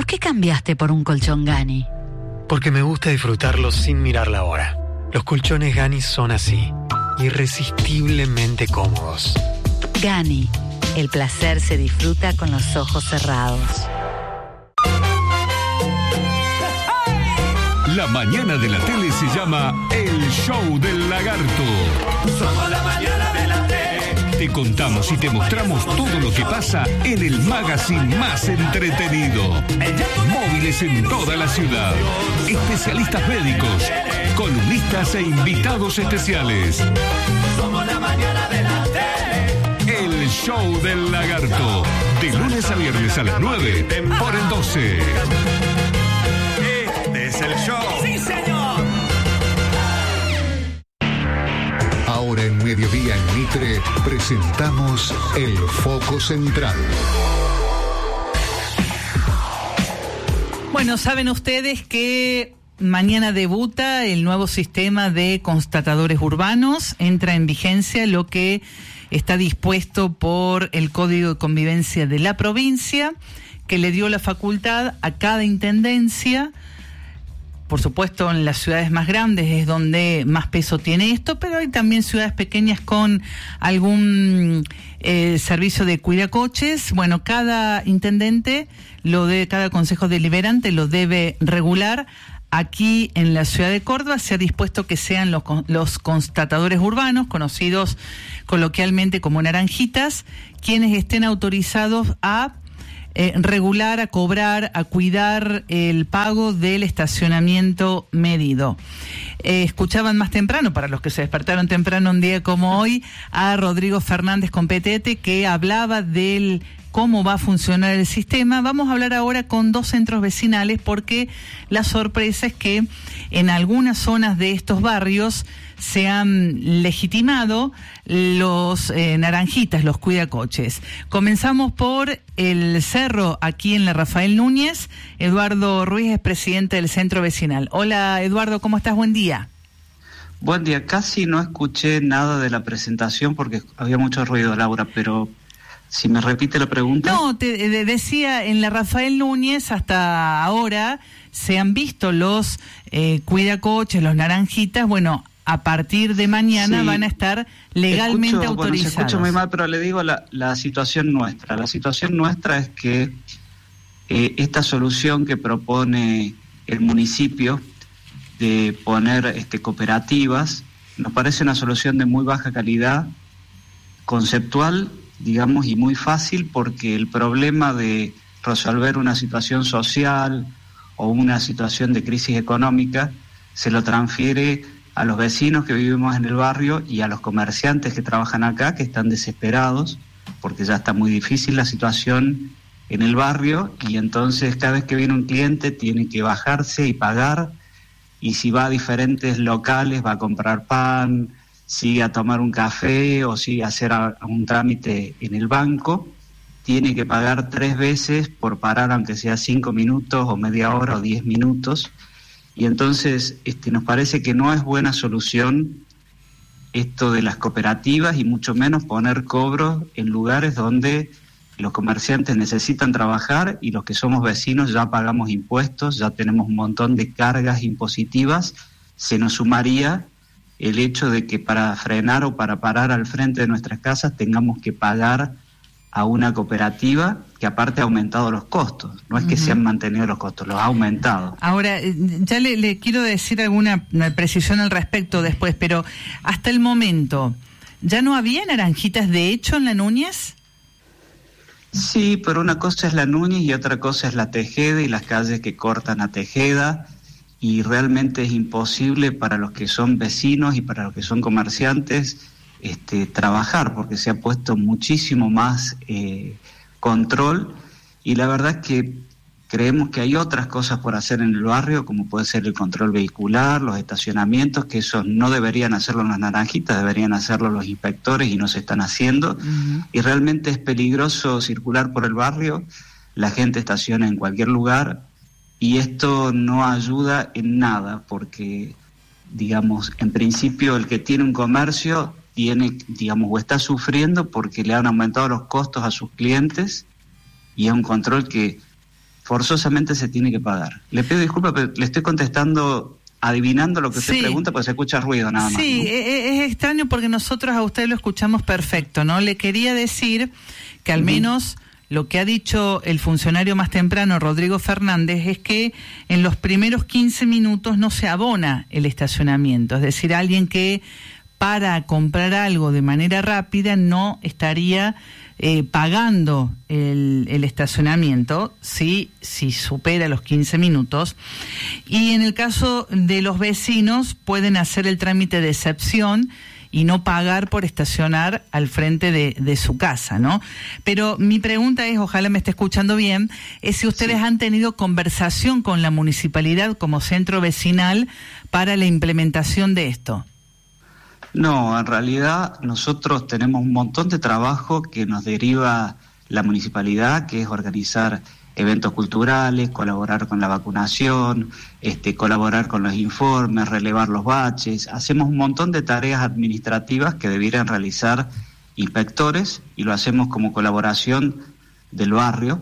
qué cambiaste por un colchón Gani? Porque me gusta disfrutarlos sin mirar la hora. Los colchones Gani son así, irresistiblemente cómodos. Gani, el placer se disfruta con los ojos cerrados. La mañana de la tele se llama El Show del Lagarto. Somos la mañana de la tele. Te contamos y te mostramos todo lo que pasa en el magazine más entretenido. Móviles en toda la ciudad. Especialistas médicos, columnistas e invitados especiales. Somos la mañana de la tele. El Show del Lagarto. De lunes a viernes a las 9 por el 12. Este es el show. ¡Sí, señor! Ahora en Mediodía en Mitre presentamos El Foco Central. Bueno, saben ustedes que mañana debuta el nuevo sistema de constatadores urbanos, entra en vigencia lo que está dispuesto por el Código de Convivencia de la provincia, que le dio la facultad a cada intendencia. Por supuesto, en las ciudades más grandes es donde más peso tiene esto, pero hay también ciudades pequeñas con algún servicio de cuidacoches. Bueno, cada intendente, cada consejo deliberante lo debe regular. Aquí en la ciudad de Córdoba se ha dispuesto que sean los constatadores urbanos, conocidos coloquialmente como naranjitas, quienes estén autorizados a regular, a cobrar, a cuidar el pago del estacionamiento medido. Escuchaban más temprano, para los que se despertaron temprano un día como hoy, a Rodrigo Fernández Competete, que hablaba del cómo va a funcionar el sistema. Vamos a hablar ahora con dos centros vecinales, porque la sorpresa es que en algunas zonas de estos barrios se han legitimado los naranjitas, los cuidacoches. Comenzamos por el Cerro, aquí en la Rafael Núñez. Eduardo Ruiz es presidente del centro vecinal. Hola, Eduardo, ¿cómo estás? Buen día. Buen día. Casi no escuché nada de la presentación porque había mucho ruido, Laura, pero si me repite la pregunta. No, te decía, en la Rafael Núñez hasta ahora se han visto los cuidacoches, los naranjitas. Bueno, a partir de mañana van a estar legalmente autorizados. Bueno, se escucha muy mal, pero le digo la situación nuestra. La situación nuestra es que esta solución que propone el municipio de poner cooperativas nos parece una solución de muy baja calidad, conceptual, digamos, y muy fácil, porque el problema de resolver una situación social o una situación de crisis económica se lo transfiere a los vecinos que vivimos en el barrio y a los comerciantes que trabajan acá, que están desesperados porque ya está muy difícil la situación en el barrio, y entonces cada vez que viene un cliente tiene que bajarse y pagar, y si va a diferentes locales va a comprar pan, sigue a tomar un café o sigue a hacer un trámite en el banco, tiene que pagar 3 veces por parar, aunque sea 5 minutos o media hora o 10 minutos. Y entonces nos parece que no es buena solución esto de las cooperativas, y mucho menos poner cobros en lugares donde los comerciantes necesitan trabajar y los que somos vecinos ya pagamos impuestos, ya tenemos un montón de cargas impositivas. Se nos sumaría el hecho de que para frenar o para parar al frente de nuestras casas tengamos que pagar a una cooperativa que aparte ha aumentado los costos. No es que se han mantenido los costos, los ha aumentado. Ahora, ya le quiero decir alguna precisión al respecto después, pero hasta el momento, ¿ya no había naranjitas de hecho en la Núñez? Sí, pero una cosa es la Núñez y otra cosa es la Tejeda y las calles que cortan a Tejeda, y realmente es imposible para los que son vecinos y para los que son comerciantes trabajar, porque se ha puesto muchísimo más control, y la verdad es que creemos que hay otras cosas por hacer en el barrio, como puede ser el control vehicular, los estacionamientos, que esos no deberían hacerlo las naranjitas, deberían hacerlo los inspectores y no se están haciendo. Y realmente es peligroso circular por el barrio, la gente estaciona en cualquier lugar, y esto no ayuda en nada, porque, digamos, en principio el que tiene un comercio tiene, digamos, o está sufriendo porque le han aumentado los costos a sus clientes, y es un control que forzosamente se tiene que pagar. Le pido disculpas, pero le estoy contestando adivinando lo que usted pregunta, pues se escucha ruido nada más. Sí, ¿no? Es extraño porque nosotros a usted lo escuchamos perfecto, ¿no? Le quería decir que al menos lo que ha dicho el funcionario más temprano, Rodrigo Fernández, es que en los primeros 15 minutos no se abona el estacionamiento. Es decir, alguien que para comprar algo de manera rápida no estaría pagando el estacionamiento si supera los 15 minutos. Y en el caso de los vecinos pueden hacer el trámite de excepción y no pagar por estacionar al frente de su casa, ¿no? Pero mi pregunta es, ojalá me esté escuchando bien, es si ustedes han tenido conversación con la municipalidad como centro vecinal para la implementación de esto. No, en realidad nosotros tenemos un montón de trabajo que nos deriva la municipalidad, que es organizar eventos culturales, colaborar con la vacunación, colaborar con los informes, relevar los baches. Hacemos un montón de tareas administrativas que debieran realizar inspectores y lo hacemos como colaboración del barrio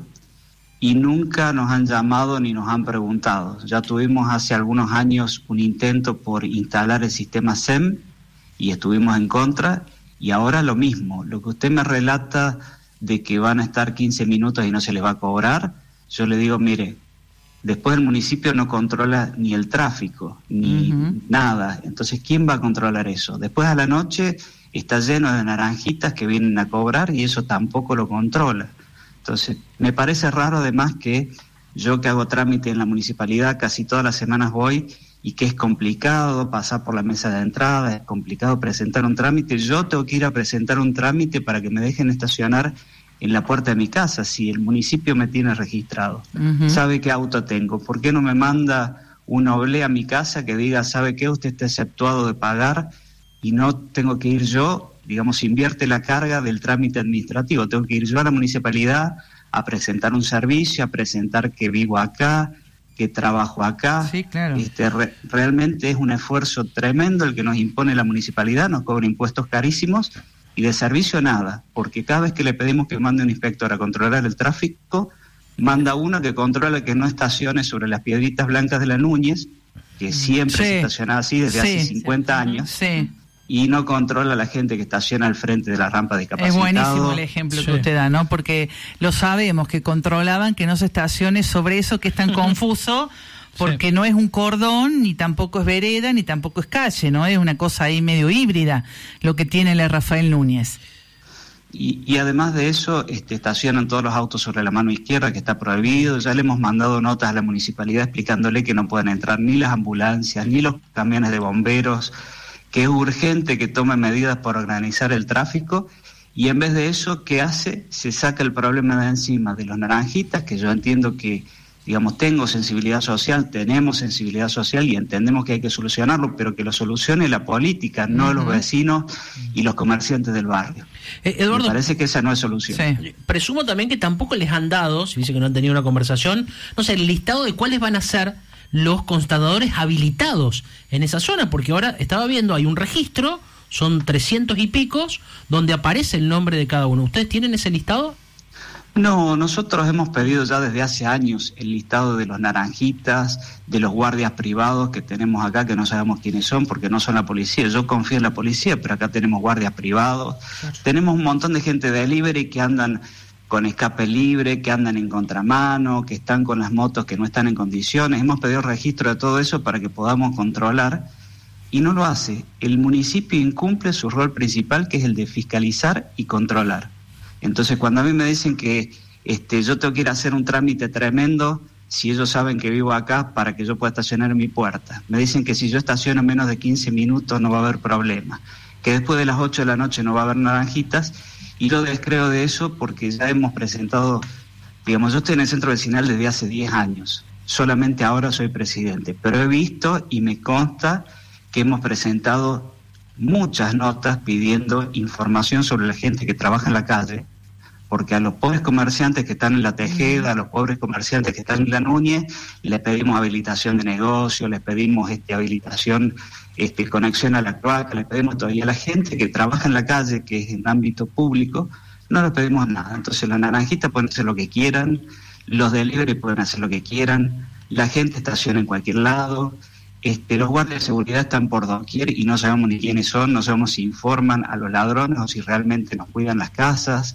y nunca nos han llamado ni nos han preguntado. Ya tuvimos hace algunos años un intento por instalar el sistema SEM y estuvimos en contra, y ahora lo mismo. Lo que usted me relata de que van a estar 15 minutos y no se les va a cobrar, yo le digo, mire, después el municipio no controla ni el tráfico, ni nada. Entonces, ¿quién va a controlar eso? Después a la noche está lleno de naranjitas que vienen a cobrar y eso tampoco lo controla. Entonces, me parece raro además que yo que hago trámite en la municipalidad, casi todas las semanas voy, y que es complicado pasar por la mesa de entrada, es complicado presentar un trámite. Yo tengo que ir a presentar un trámite para que me dejen estacionar en la puerta de mi casa, si el municipio me tiene registrado, sabe qué auto tengo. ¿Por qué no me manda una oblea a mi casa que diga, sabe qué, usted está exceptuado de pagar y no tengo que ir yo, digamos, invierte la carga del trámite administrativo, tengo que ir yo a la municipalidad a presentar un servicio, a presentar que vivo acá, que trabajo acá? Sí, claro. Realmente es un esfuerzo tremendo el que nos impone la municipalidad, nos cobra impuestos carísimos y de servicio nada, porque cada vez que le pedimos que mande un inspector a controlar el tráfico, manda uno que controla que no estacione sobre las piedritas blancas de la Núñez, que siempre se estaciona así desde hace 50 años. Sí. Y no controla a la gente que estaciona al frente de la rampa de discapacitados. Es buenísimo el ejemplo que usted da, ¿no? Porque lo sabemos, que controlaban que no se estacione sobre eso que es tan confuso, porque no es un cordón, ni tampoco es vereda, ni tampoco es calle, ¿no? Es una cosa ahí medio híbrida lo que tiene la Rafael Núñez. Y además de eso, estacionan todos los autos sobre la mano izquierda, que está prohibido. Ya le hemos mandado notas a la municipalidad explicándole que no pueden entrar ni las ambulancias, ni los camiones de bomberos, que es urgente que tome medidas por organizar el tráfico, y en vez de eso, ¿qué hace? Se saca el problema de encima de los naranjitas, que yo entiendo que, digamos, tenemos sensibilidad social y entendemos que hay que solucionarlo, pero que lo solucione la política, no los vecinos y los comerciantes del barrio. Eduardo, me parece que esa no es solución. Sí. Presumo también que tampoco les han dado, si dice que no han tenido una conversación, no sé, el listado de cuáles van a ser los constatadores habilitados en esa zona, porque ahora estaba viendo, hay un registro, son 300 y picos, donde aparece el nombre de cada uno. ¿Ustedes tienen ese listado? No, nosotros hemos pedido ya desde hace años el listado de los naranjitas, de los guardias privados que tenemos acá, que no sabemos quiénes son, porque no son la policía. Yo confío en la policía, pero acá tenemos guardias privados. Claro. Tenemos un montón de gente de delivery que andan con escape libre, que andan en contramano, que están con las motos que no están en condiciones. Hemos pedido registro de todo eso para que podamos controlar, y no lo hace. El municipio incumple su rol principal, que es el de fiscalizar y controlar. Entonces, cuando a mí me dicen que yo tengo que ir a hacer un trámite tremendo, si ellos saben que vivo acá, para que yo pueda estacionar en mi puerta. Me dicen que si yo estaciono en menos de 15 minutos no va a haber problema, que después de las 8 de la noche no va a haber naranjitas, y yo descreo de eso porque ya hemos presentado, digamos, yo estoy en el centro vecinal desde hace 10 años, solamente ahora soy presidente, pero he visto y me consta que hemos presentado muchas notas pidiendo información sobre la gente que trabaja en la calle, porque a los pobres comerciantes que están en la Tejeda, a los pobres comerciantes que están en la Núñez, les pedimos habilitación de negocio, les pedimos habilitación, conexión a la cloaca, les pedimos todavía a la gente que trabaja en la calle, que es en ámbito público, no les pedimos nada. Entonces las naranjitas pueden hacer lo que quieran, los delivery pueden hacer lo que quieran, la gente estaciona en cualquier lado, los guardias de seguridad están por doquier y no sabemos ni quiénes son, no sabemos si informan a los ladrones o si realmente nos cuidan las casas.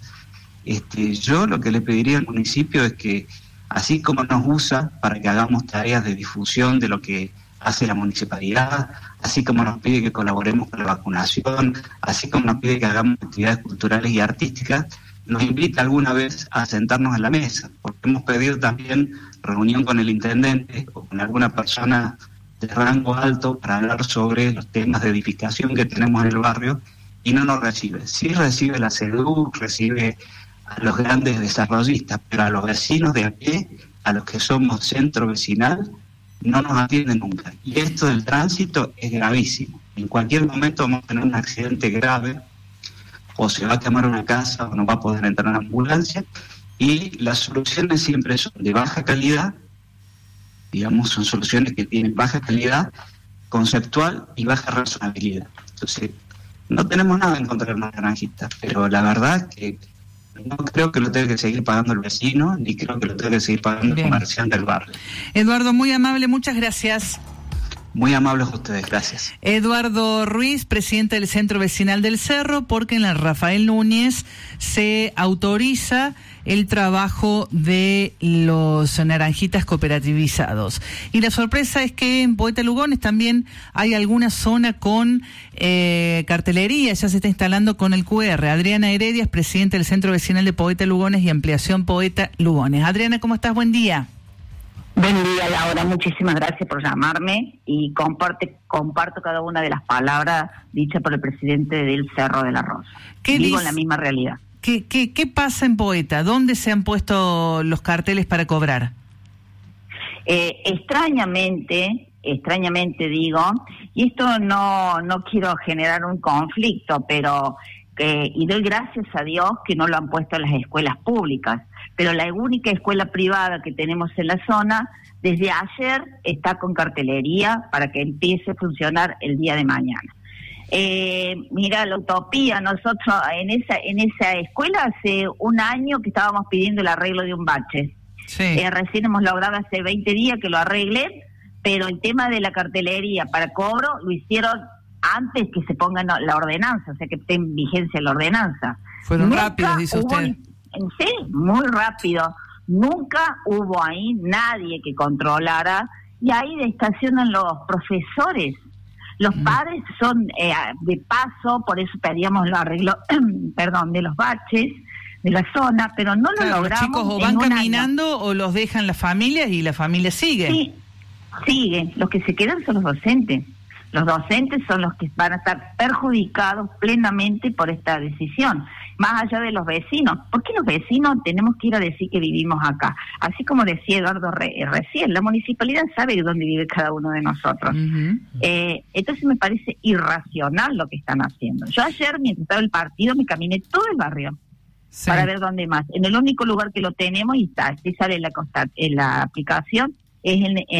Yo lo que le pediría al municipio es que, así como nos usa para que hagamos tareas de difusión de lo que hace la municipalidad, así como nos pide que colaboremos con la vacunación, así como nos pide que hagamos actividades culturales y artísticas, nos invita alguna vez a sentarnos a la mesa, porque hemos pedido también reunión con el intendente o con alguna persona de rango alto para hablar sobre los temas de edificación que tenemos en el barrio y no nos recibe. Sí recibe la CEDU, recibe a los grandes desarrollistas, pero a los vecinos de a pie, a los que somos centro vecinal, no nos atienden nunca. Y esto del tránsito es gravísimo. En cualquier momento vamos a tener un accidente grave, o se va a quemar una casa, o no va a poder entrar en ambulancia, y las soluciones siempre son de baja calidad, digamos, son soluciones que tienen baja calidad conceptual y baja razonabilidad. Entonces, no tenemos nada en contra de los naranjistas, pero la verdad que no creo que lo tenga que seguir pagando el vecino, ni creo que lo tenga que seguir pagando el comerciante del barrio. Eduardo, muy amable, muchas gracias. Muy amables ustedes, gracias. Eduardo Ruiz, presidente del Centro Vecinal del Cerro, porque en la Rafael Núñez se autoriza el trabajo de los naranjitas cooperativizados. Y la sorpresa es que en Poeta Lugones también hay alguna zona con cartelería, ya se está instalando con el QR. Adriana Heredia es presidenta del Centro Vecinal de Poeta Lugones y Ampliación Poeta Lugones. Adriana, ¿cómo estás? Buen día. Buen día, Laura, muchísimas gracias por llamarme y comparto cada una de las palabras dichas por el presidente del Cerro de la Rosa. Digo en la misma realidad. ¿Qué pasa en Poeta? ¿Dónde se han puesto los carteles para cobrar? Extrañamente digo, y esto no quiero generar un conflicto, pero y doy gracias a Dios que no lo han puesto en las escuelas públicas, pero la única escuela privada que tenemos en la zona, desde ayer está con cartelería para que empiece a funcionar el día de mañana. Mira, la utopía, nosotros en esa escuela hace un año que estábamos pidiendo el arreglo de un bache. Sí. Recién hemos logrado hace 20 días que lo arreglen, pero el tema de la cartelería para cobro lo hicieron antes que se ponga la ordenanza, o sea que esté en vigencia la ordenanza. Fueron rápidos, dice usted. Sí, muy rápido. Nunca hubo ahí nadie que controlara, y ahí estacionan los profesores. Los padres son de paso, por eso pedíamos el arreglo de los baches de la zona, pero no lo logramos. Los chicos o van caminando o los dejan las familias y la familia sigue. Sí, siguen. Los que se quedan son los docentes. Los docentes son los que van a estar perjudicados plenamente por esta decisión, más allá de los vecinos. ¿Por qué los vecinos tenemos que ir a decir que vivimos acá? Así como decía Eduardo recién, la municipalidad sabe dónde vive cada uno de nosotros. Uh-huh. Entonces me parece irracional lo que están haciendo. Yo ayer, mientras estaba el partido, me caminé todo el barrio para ver dónde más. En el único lugar que lo tenemos, y está, si sale en la aplicación, es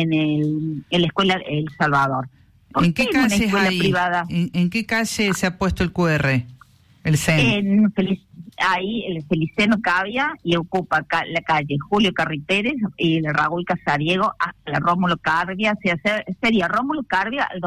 en la escuela El Salvador. ¿En qué calle privada? ¿En qué calle se ha puesto el QR? El CEN. Ahí el Feliceno Cavia y ocupa la calle Julio Carriteres y el Raúl Casariego hasta la Rómulo Carbia, sería Rómulo Carbia al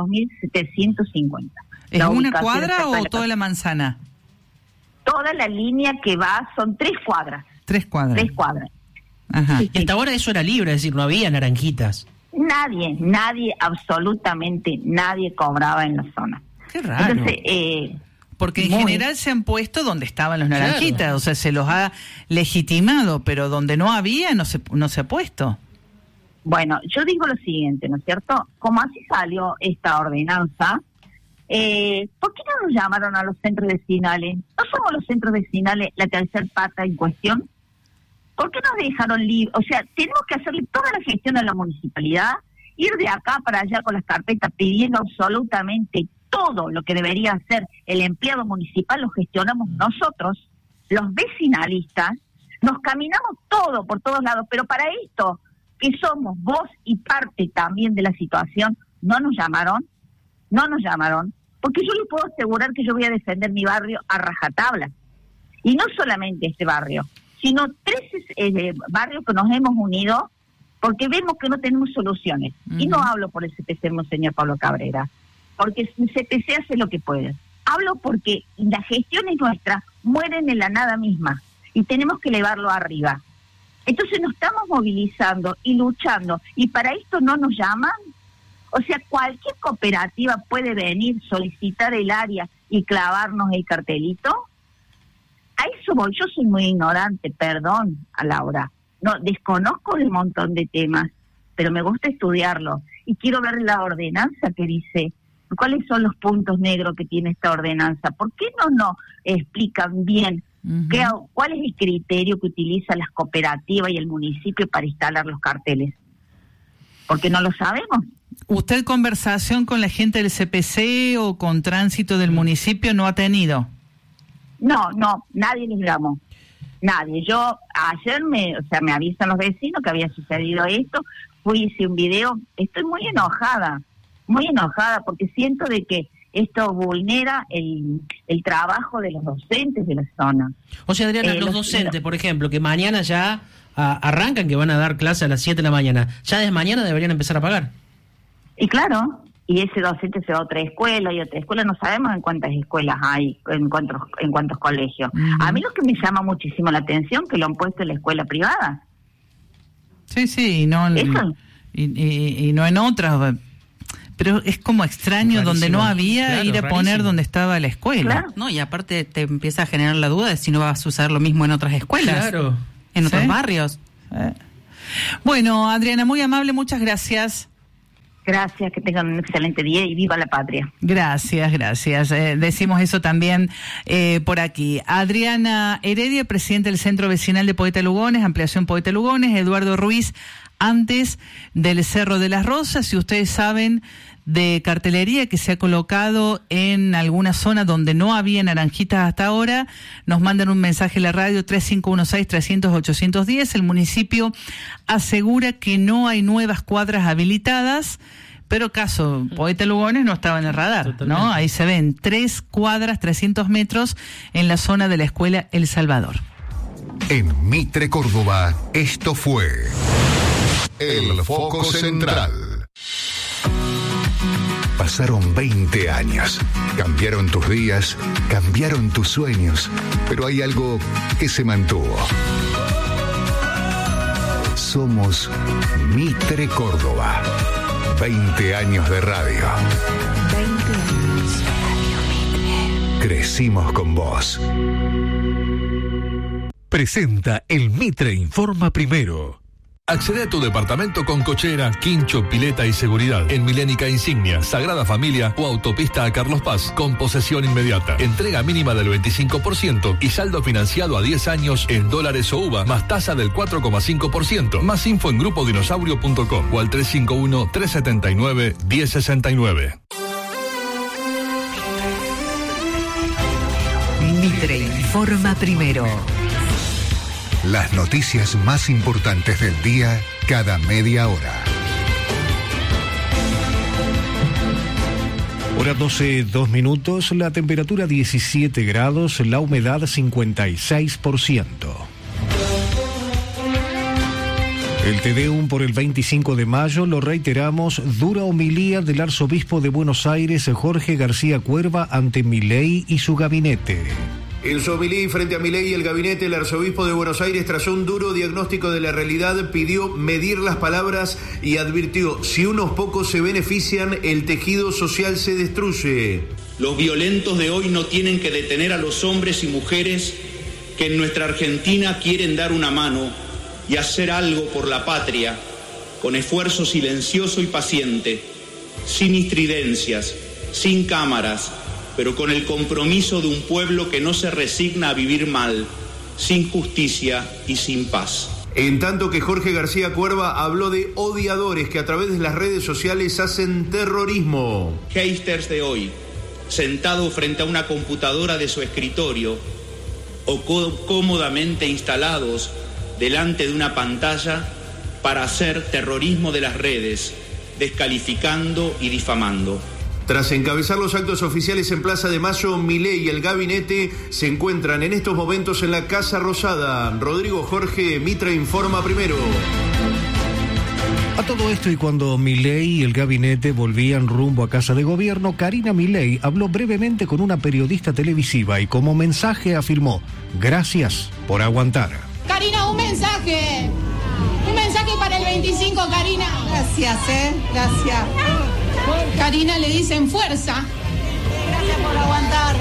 2750. ¿Es una cuadra o toda la manzana? Toda la línea que va son 3 cuadras. 3 cuadras. 3 cuadras. Ajá. Y hasta ahora eso era libre, es decir, no había naranjitas. Nadie, absolutamente nadie cobraba en la zona. Qué raro. Entonces, porque en general se han puesto donde estaban los naranjitas, claro. O sea, se los ha legitimado, pero donde no había no se ha puesto. Bueno, yo digo lo siguiente, ¿no es cierto? Como así salió esta ordenanza, ¿por qué no nos llamaron a los centros vecinales? ¿No somos los centros vecinales la tercer pata en cuestión? ¿Por qué nos dejaron libre? O sea, tenemos que hacerle toda la gestión a la municipalidad, ir de acá para allá con las carpetas pidiendo absolutamente todo lo que debería hacer el empleado municipal, lo gestionamos nosotros, los vecinalistas, nos caminamos todo por todos lados, pero para esto, que somos voz y parte también de la situación, no nos llamaron, porque yo les puedo asegurar que yo voy a defender mi barrio a rajatabla. Y no solamente este barrio, sino 13 barrios que nos hemos unido porque vemos que no tenemos soluciones. Y no hablo por el CPC, Monseñor Pablo Cabrera, porque el CPC hace lo que puede. Hablo porque las gestiones nuestras mueren en la nada misma y tenemos que elevarlo arriba. Entonces nos estamos movilizando y luchando, y para esto no nos llaman. O sea, cualquier cooperativa puede venir, solicitar el área y clavarnos el cartelito. A eso voy. Yo soy muy ignorante, perdón, a Laura. No, desconozco un montón de temas, pero me gusta estudiarlo. Y quiero ver la ordenanza que dice, cuáles son los puntos negros que tiene esta ordenanza. ¿Por qué no nos explican bien cuál es el criterio que utilizan las cooperativas y el municipio para instalar los carteles? Porque no lo sabemos. ¿Usted conversación con la gente del CPC o con tránsito del municipio no ha tenido? No, nadie les llamó. Nadie. Yo ayer me avisan los vecinos que había sucedido esto, hice un video. Estoy muy enojada porque siento de que esto vulnera el trabajo de los docentes de la zona. O sea, Adriana, los docentes, por ejemplo, que mañana ya arrancan, que van a dar clase a las 7 de la mañana, ya desde mañana deberían empezar a pagar. Y claro, y ese docente se va a otra escuela, y otra escuela, no sabemos en cuántas escuelas hay, en cuántos colegios. A mí lo que me llama muchísimo la atención que lo han puesto en la escuela privada. Sí, y no en otras. Pero es como extraño, donde no había, ir a poner donde estaba la escuela. Claro. No, y aparte te empieza a generar la duda de si no va a suceder lo mismo en otras escuelas. Claro. En otros barrios. Bueno, Adriana, muy amable, muchas gracias. Gracias, que tengan un excelente día y viva la patria. Gracias. Decimos eso también por aquí. Adriana Heredia, presidente del Centro Vecinal de Poeta Lugones, Ampliación Poeta Lugones. Eduardo Ruiz, antes del Cerro de las Rosas. Si ustedes saben de cartelería que se ha colocado en alguna zona donde no había naranjitas hasta ahora, nos mandan un mensaje a la radio 3516-300-810. El municipio asegura que no hay nuevas cuadras habilitadas, pero caso Poeta Lugones no estaba en el radar. Totalmente. ¿No? Ahí se ven 3 cuadras, 300 metros en la zona de la escuela El Salvador. En Mitre, Córdoba, esto fue El Foco Central. Pasaron 20 años. Cambiaron tus días, cambiaron tus sueños, pero hay algo que se mantuvo. Somos Mitre Córdoba. 20 años de radio. 20 años. Radio Mitre. Crecimos con vos. Presenta el Mitre Informa Primero. Accede a tu departamento con cochera, quincho, pileta y seguridad en Milénica Insignia, Sagrada Familia o Autopista a Carlos Paz, con posesión inmediata. Entrega mínima del 25% y saldo financiado a 10 años en dólares o UVA, más tasa del 4,5%. Más info en grupodinosaurio.com o al 351-379-1069. Mitre Informa Primero. Las noticias más importantes del día cada media hora. Hora 12:02, la temperatura 17 grados, la humedad 56%. El Te Deum por el 25 de mayo, lo reiteramos, dura homilía del arzobispo de Buenos Aires, Jorge García Cuerva, ante Milei y su gabinete. En su homilía frente a Milei y el gabinete, el arzobispo de Buenos Aires trazó un duro diagnóstico de la realidad, pidió medir las palabras y advirtió: si unos pocos se benefician, el tejido social se destruye. Los violentos de hoy no tienen que detener a los hombres y mujeres que en nuestra Argentina quieren dar una mano y hacer algo por la patria, con esfuerzo silencioso y paciente, sin estridencias, sin cámaras, pero con el compromiso de un pueblo que no se resigna a vivir mal, sin justicia y sin paz. En tanto que Jorge García Cuerva habló de odiadores que a través de las redes sociales hacen terrorismo. Haters de hoy, sentado frente a una computadora de su escritorio o cómodamente instalados delante de una pantalla para hacer terrorismo de las redes, descalificando y difamando. Tras encabezar los actos oficiales en Plaza de Mayo, Milei y el gabinete se encuentran en estos momentos en la Casa Rosada. Rodrigo Jorge, Mitre informa primero. A todo esto, y cuando Milei y el gabinete volvían rumbo a Casa de Gobierno, Karina Milei habló brevemente con una periodista televisiva y como mensaje afirmó: gracias por aguantar. Karina, un mensaje para el 25, Karina. Gracias, gracias. Karina, le dicen fuerza. Gracias por aguantar.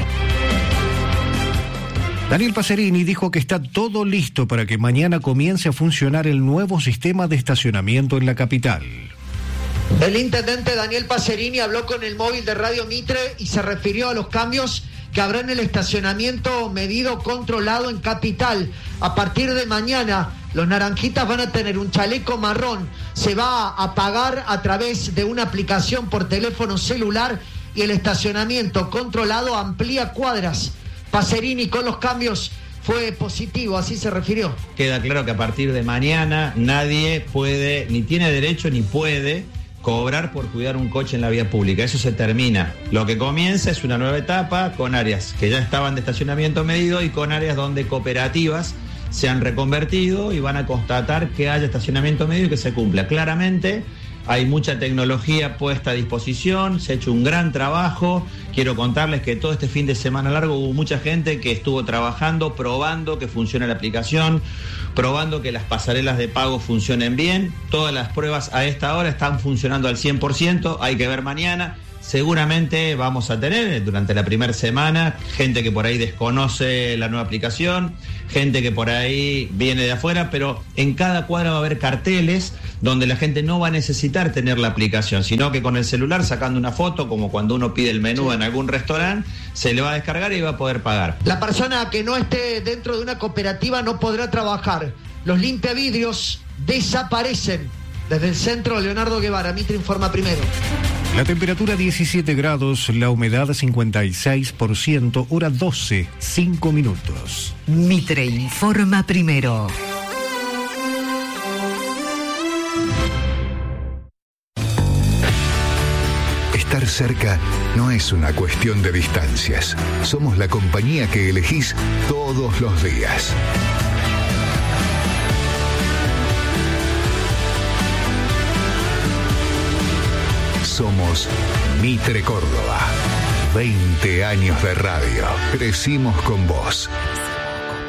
Daniel Pacerini dijo que está todo listo para que mañana comience a funcionar el nuevo sistema de estacionamiento en la capital. El intendente Daniel Pacerini habló con el móvil de Radio Mitre y se refirió a los cambios que habrá en el estacionamiento medido controlado en capital. A partir de mañana, los naranjitas van a tener un chaleco marrón. Se va a pagar a través de una aplicación por teléfono celular y el estacionamiento controlado amplía cuadras. Pacerini con los cambios fue positivo, así se refirió. Queda claro que a partir de mañana nadie puede, ni tiene derecho ni puede cobrar por cuidar un coche en la vía pública. Eso se termina. Lo que comienza es una nueva etapa con áreas que ya estaban de estacionamiento medido y con áreas donde cooperativas se han reconvertido y van a constatar que haya estacionamiento medido y que se cumpla. Claramente hay mucha tecnología puesta a disposición, se ha hecho un gran trabajo. Quiero contarles que todo este fin de semana largo hubo mucha gente que estuvo trabajando, probando que funciona la aplicación, probando que las pasarelas de pago funcionen bien. Todas las pruebas a esta hora están funcionando al 100%, hay que ver mañana. Seguramente vamos a tener durante la primera semana gente que por ahí desconoce la nueva aplicación, gente que por ahí viene de afuera, pero en cada cuadra va a haber carteles donde la gente no va a necesitar tener la aplicación, sino que con el celular, sacando una foto, como cuando uno pide el menú en algún restaurante, se le va a descargar y va a poder pagar. La persona que no esté dentro de una cooperativa no podrá trabajar. Los limpiavidrios desaparecen. Desde el centro, Leonardo Guevara, Mitre informa primero. La temperatura 17 grados, la humedad 56%, hora 12, 5 minutos. Mitre informa primero. Estar cerca no es una cuestión de distancias. Somos la compañía que elegís todos los días. Somos Mitre Córdoba. 20 años de radio. Crecimos con vos.